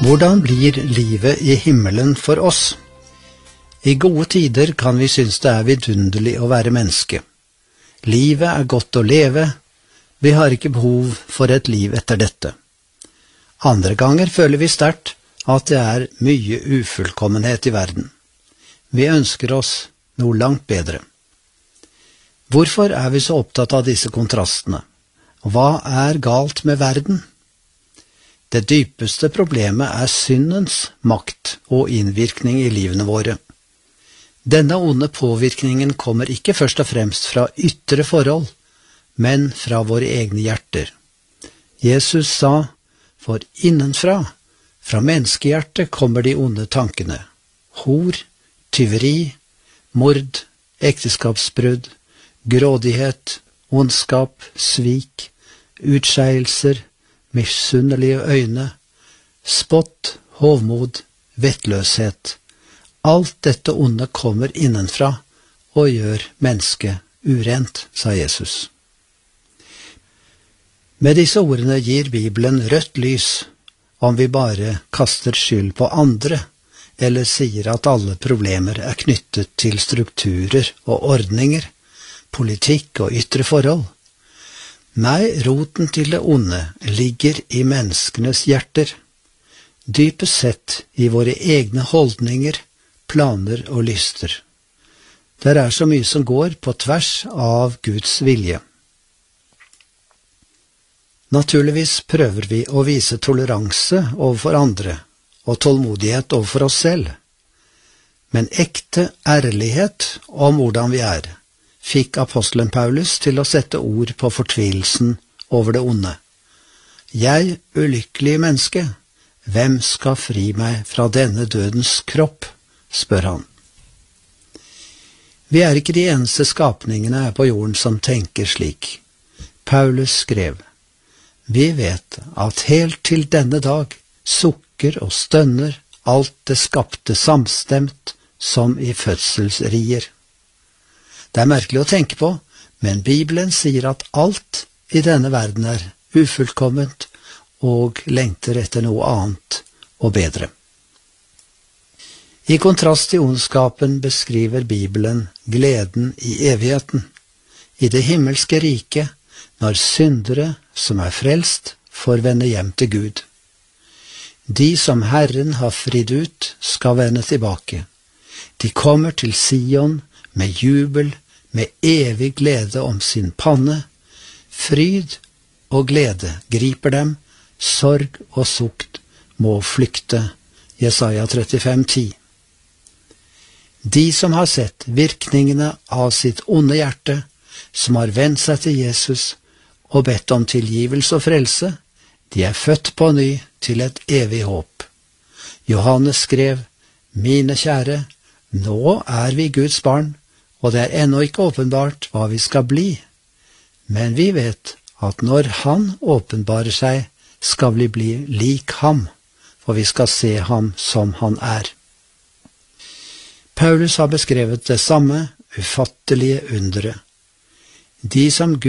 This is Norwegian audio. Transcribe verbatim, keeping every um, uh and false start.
Hvordan blir livet i himmelen for oss? I gode tider kan vi synes det er vidunderlig å være menneske. Livet er godt å leve, vi har ikke behov for et liv etter dette. Andre ganger føler vi sterkt at det er mye ufullkommenhet i verden. Vi ønsker oss noe langt bedre. Hvorfor er vi så opptatt av disse kontrastene? Hva er galt med verden? Det dypeste problemet er syndens makt og innvirkning i livene våre. Denne onde påvirkningen kommer ikke først og fremst fra ytre forhold, men fra våre egne hjerter. Jesus sa, for innenfra, fra menneskehjertet kommer de onde tankene. Hor, tyveri, mord, ekteskapsbrudd, grådighet, ondskap, svik, utskeielser, misunnelige øyne, spott, hovmod, vettløshet. Alt dette onde kommer innenfra og gjør mennesket urent, sa Jesus. Med disse ordene gir Bibelen rødt lys om vi bare kaster skyld på andre, eller sier at alle problemer er knyttet til strukturer og ordninger, politikk og ytre forhold. Nei, roten til det onde ligger i menneskenes hjerter, dypest sett i våre egne holdninger, planer og lyster. Der er så mye som går på tvers av Guds vilje. Naturligvis prøver vi å vise toleranse overfor andre og tålmodighet overfor oss selv. Men ekte ærlighet om hvordan vi er, fikk apostelen Paulus til å sette ord på fortvilelsen over det onde. Jeg, ulykkelig menneske, hvem skal fri meg fra denne dødens kropp, spør han. Vi er ikke de eneste skapningene her på jorden som tenker slik. Paulus skrev, vi vet at helt til denne dag sukker og stønner alt det skapte samstemt som i fødselsrier. Det er merkelig å tenke på, men Bibelen sier at alt i denne verden er ufullkomment og lengter etter noe annet og bedre. I kontrast til ondskapen beskriver Bibelen gleden i evigheten, i det himmelske riket, når syndere som er frelst får vende hjem til Gud. De som Herren har fridd ut, skal vende tilbake. De kommer til Sion med jubel, med evig glede om sin panne. Fryd og glede griper dem, sorg og sukt må flykte. Jesaja trettifem ti. De som har sett virkningene av sitt onde hjerte, som har vendt seg til Jesus og bedt om tilgivelse og frelse, de er født på ny til et evig håp. Johannes skrev, mine kjære, nå er vi Guds barn, og det er ennå ikke åpenbart hva vi skal bli. Men vi vet at når Han åpenbarer seg, skal vi bli lik ham, for vi skal se ham som han er. Paulus har beskrevet det samme ufattelige underet. De som Gud